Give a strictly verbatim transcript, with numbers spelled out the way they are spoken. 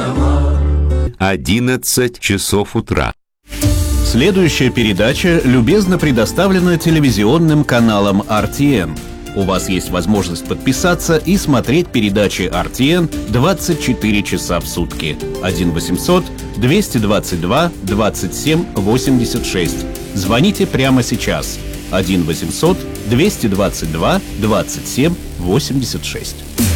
одиннадцать часов утра. Следующая передача любезно предоставлена телевизионным каналом эр ти эн. У вас есть возможность подписаться и смотреть передачи эр ти эн двадцать четыре часа в сутки. один восемьсот двести двадцать два двадцать семь восемьдесят шесть. Звоните прямо сейчас. один восемьсот двести двадцать два двадцать семь восемьдесят шесть.